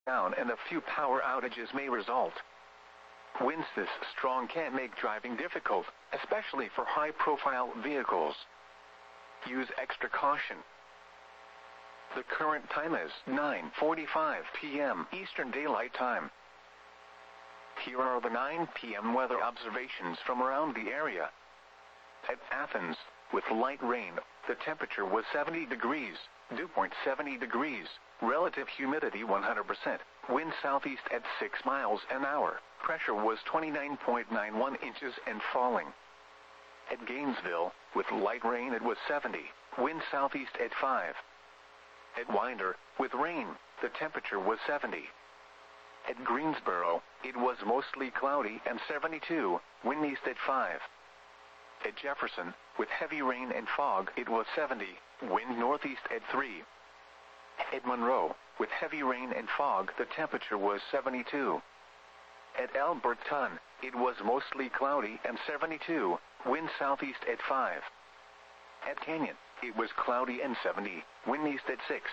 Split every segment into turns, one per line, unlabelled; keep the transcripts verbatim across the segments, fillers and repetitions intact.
down and a few power outages may result. Winds this strong can make driving difficult, especially for high-profile vehicles. Use extra caution. The current time is nine forty-five p m Eastern Daylight Time. Here are the nine p m weather observations from around the area. At Athens, with light rain, the temperature was seventy degrees, dew point seventy degrees, relative humidity one hundred percent, wind southeast at six miles an hour, pressure was twenty-nine point nine one inches and falling. At Gainesville, with light rain it was seventy, wind southeast at five. At Winder, with rain, the temperature was seventy. At Greensboro, it was mostly cloudy and seventy-two, wind east at five. At Jefferson, with heavy rain and fog, it was seventy, wind northeast at three. At Monroe, with heavy rain and fog, the temperature was seventy-two. At Alberton, it was mostly cloudy and seventy-two, wind southeast at five. At Canyon, it was cloudy and seventy, wind east at six.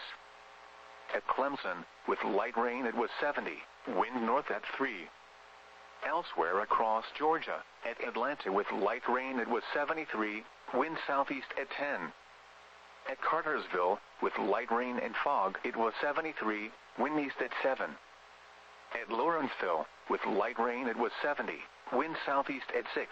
At Clemson, with light rain it was seventy, wind north at three. Elsewhere across Georgia, at Atlanta with light rain it was seventy-three, wind southeast at ten. At Cartersville, with light rain and fog it was seventy-three, wind east at seven. At Lawrenceville, with light rain it was seventy, wind southeast at six.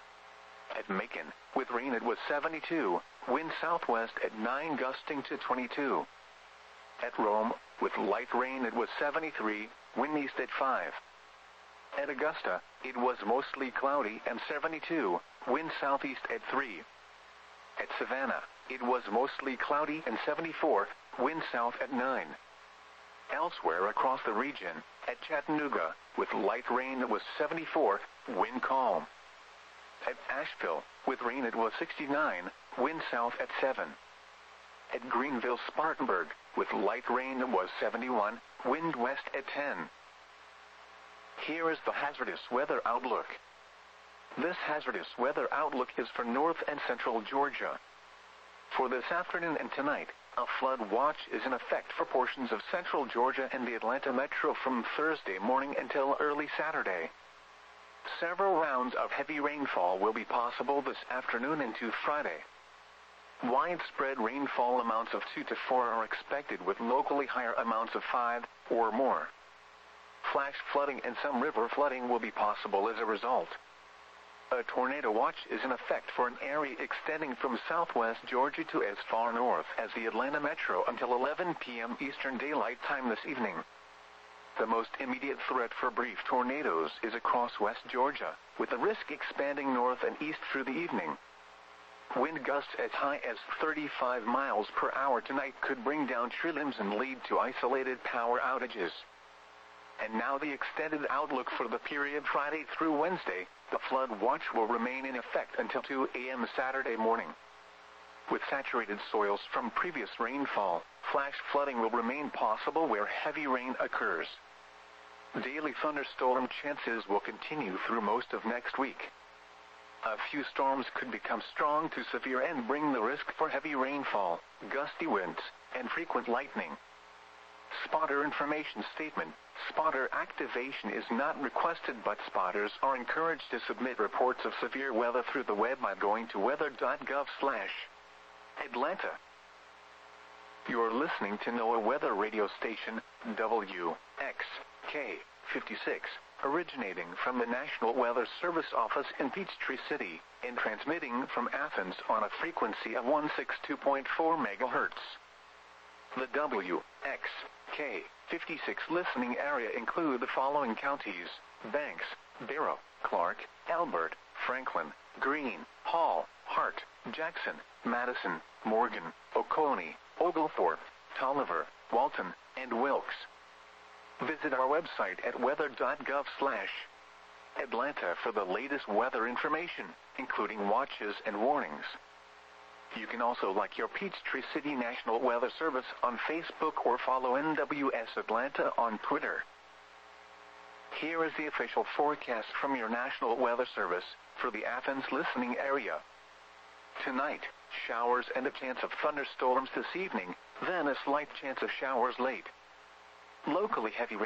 At Macon, with rain it was seventy-two, wind southwest at nine gusting to twenty-two. At Rome, with light rain it was seventy-three, wind east at five. At Augusta, it was mostly cloudy and seventy-two, wind southeast at three. At Savannah, it was mostly cloudy and seventy-four, wind south at nine. Elsewhere across the region, at Chattanooga, with light rain it was seventy-four, wind calm. At Asheville, with rain it was sixty-nine, wind south at seven. At Greenville-Spartanburg, with light rain it was seventy-one, wind west at ten. Here is the hazardous weather outlook. This hazardous weather outlook is for north and central Georgia. For this afternoon and tonight, a flood watch is in effect for portions of central Georgia and the Atlanta metro from Thursday morning until early Saturday. Several rounds of heavy rainfall will be possible this afternoon into Friday. Widespread rainfall amounts of two to four are expected with locally higher amounts of five or more. Flash flooding and some river flooding will be possible as a result. A tornado watch is in effect for an area extending from southwest Georgia to as far north as the Atlanta metro until eleven p m Eastern Daylight Time this evening. The most immediate threat for brief tornadoes is across West Georgia, with the risk expanding north and east through the evening. Wind gusts as high as thirty-five miles per hour tonight could bring down tree limbs and lead to isolated power outages. And now the extended outlook for the period Friday through Wednesday. The flood watch will remain in effect until two a m Saturday morning. With saturated soils from previous rainfall, flash flooding will remain possible where heavy rain occurs. Daily thunderstorm chances will continue through most of next week. A few storms could become strong to severe and bring the risk for heavy rainfall, gusty winds, and frequent lightning. Spotter information statement. Spotter activation is not requested, but spotters are encouraged to submit reports of severe weather through the web by going to weather dot gov slash Atlanta. You're listening to NOAA Weather Radio Station, W X K fifty-six, originating from the National Weather Service office in Peachtree City, and transmitting from Athens on a frequency of one sixty-two point four megahertz. The W X K fifty-six listening area include the following counties: Banks, Barrow, Clark, Elbert, Franklin, Greene, Hall, Hart, Jackson, Madison, Morgan, Oconee, Oglethorpe, Tolliver, Walton, and Wilkes. Visit our website at weather dot gov slash Atlanta for the latest weather information, including watches and warnings. You can also like your Peachtree City National Weather Service on Facebook or follow N W S Atlanta on Twitter. Here is the official forecast from your National Weather Service for the Athens listening area. Tonight, showers and a chance of thunderstorms this evening, then a slight chance of showers late. Locally heavy rain.